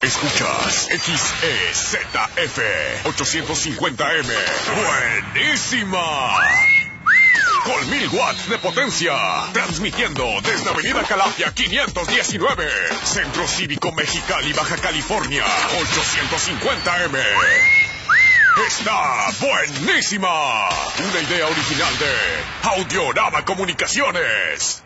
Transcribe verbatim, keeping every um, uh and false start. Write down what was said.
Escuchas X E Z F ochocientos cincuenta M. ¡Buenísima! Con mil watts de potencia. Transmitiendo desde Avenida Calafia quinientos diecinueve. Centro Cívico Mexicali, Baja California. ochocientos cincuenta M. ¡Está buenísima! Una idea original de Audiorama Comunicaciones.